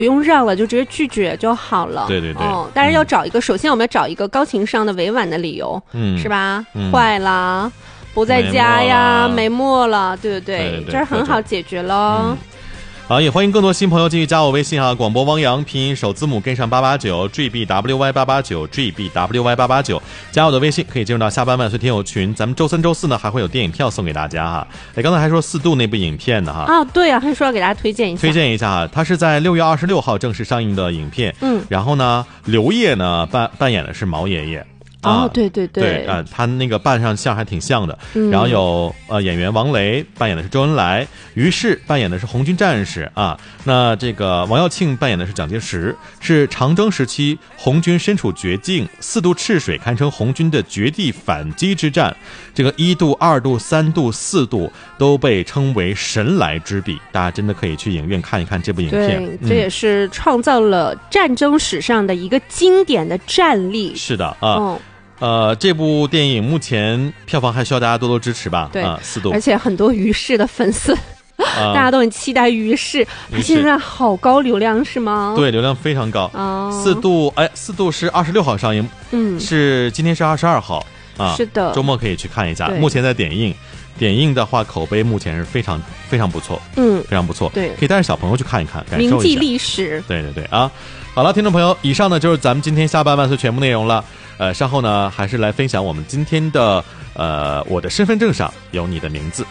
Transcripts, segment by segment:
不用让了，就直接拒绝就好了。 对对对， 但是要找一个，首先我们要找一个高情商的委婉的理由，是吧？坏啦，不在家呀，没墨了，对对对，这很好解决了。 好，也欢迎更多新朋友继续加我微信哈，广播汪洋拼音首字母跟上889 GBWY889 GBWY889，加我的微信可以进入到下班万岁听友群。咱们周三周四呢还会有电影票送给大家哈。刚才还说4度那部影片呢哈。 对啊，还说要给大家推荐一下哈，它是在6月26号正式上映的影片。然后呢，刘烨呢扮演的是毛爷爷。 对对对， 他那个扮上像还挺像的。然后有演员王雷扮演的是周恩来，于适扮演的是红军战士啊。那这个王耀庆扮演的是蒋介石，是长征时期红军身处绝境，4渡赤水堪称红军的绝地反击之战。这个1渡、2渡、3渡、4渡都被称为神来之笔，大家真的可以去影院看一看这部影片。 对，这也是创造了战争史上的一个经典的战例。 是的啊。这部电影目前票房还需要大家多多支持吧？ 对 ，4渡， 而且很多于适的粉丝，大家都很期待于适。他现在好高流量是吗？ 对，流量非常高。4渡是26号上映，今天是22号啊， 是的， 周末可以去看一下。目前在点映的话，口碑目前是非常非常不错，非常不错。 对， 可以带着小朋友去看一看，感受一下铭记历史。 对对对啊！好了，听众朋友，以上呢就是咱们今天下班万岁全部内容了。稍后呢，还是来分享我们今天的我的身份证上有你的名字，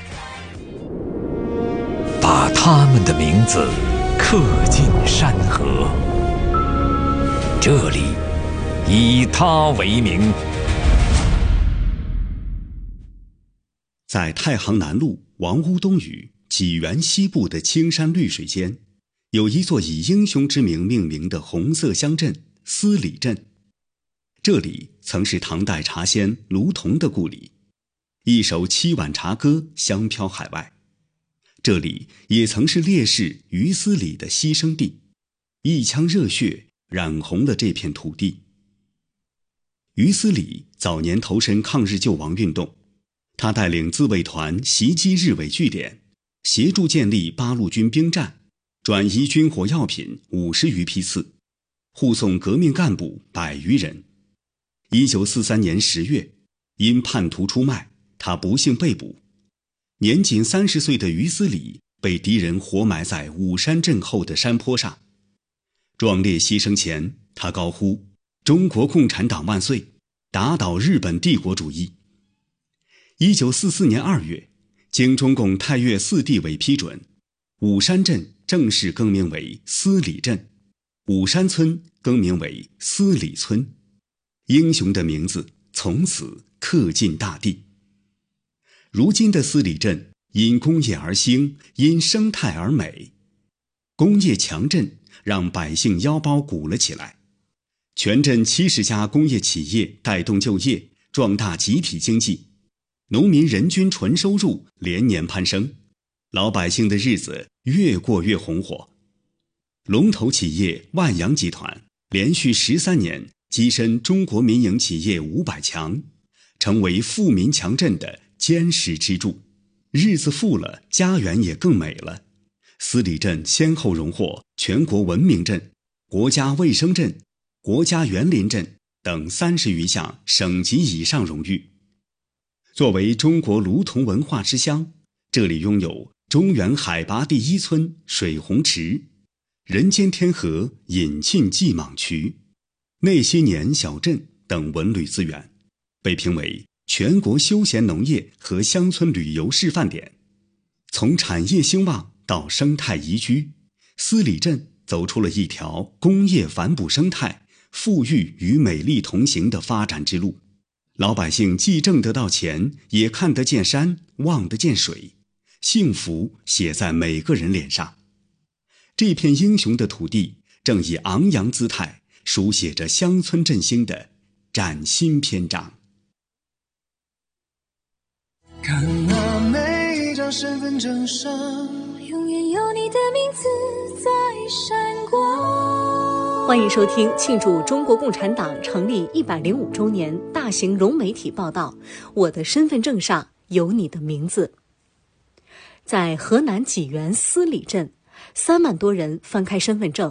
把他们的名字刻进山河，这里以他为名。 在太行南路王屋东隅济源西部的青山绿水间，有一座以英雄之名命名的红色乡镇司礼镇。这里曾是唐代茶仙卢仝的故里，一首7碗茶歌香飘海外。这里也曾是烈士于思礼的牺牲地，一腔热血染红了这片土地。于思礼早年投身抗日救亡运动，他带领自卫团袭击日伪据点，协助建立八路军兵站，转移军火药品50余批次，护送革命干部100余人。1943年10月，因叛徒出卖，他不幸被捕。年仅30岁的于思礼被敌人活埋在武山镇后的山坡上。壮烈牺牲前，他高呼“中国共产党万岁”，打倒日本帝国主义。1944年2月，经中共太岳4地委批准，武山镇正式更名为司礼镇，武山村更名为司礼村。英雄的名字从此刻进大地。如今的司礼镇因工业而兴，因生态而美。工业强镇让百姓腰包鼓了起来，全镇70家工业企业带动就业，壮大集体经济，农民人均纯收入连年攀升，老百姓的日子越过越红火。龙头企业万洋集团连续13年跻身中国民营企业500强，成为富民强镇的坚实支柱。日子富了，家园也更美了。司礼镇先后荣获全国文明镇、国家卫生镇、国家园林镇等30余项省级以上荣誉。作为中国卢仝文化之乡，这里拥有中原海拔第1村水洪池、人间天河引沁济蟒渠、那些年小镇等文旅资源，被评为全国休闲农业和乡村旅游示范点。从产业兴旺到生态宜居，司礼镇走出了一条工业反哺生态、富裕与美丽同行的发展之路。老百姓既挣得到钱，也看得见山，望得见水，幸福写在每个人脸上。这片英雄的土地正以昂扬姿态书写着乡村振兴的崭新篇章。 看那每张身份证上，永远有你的名字在闪光。 欢迎收听庆祝中国共产党成立105周年大型融媒体报道《我的身份证上有你的名字》。在河南济源司礼镇， 3万多人翻开身份证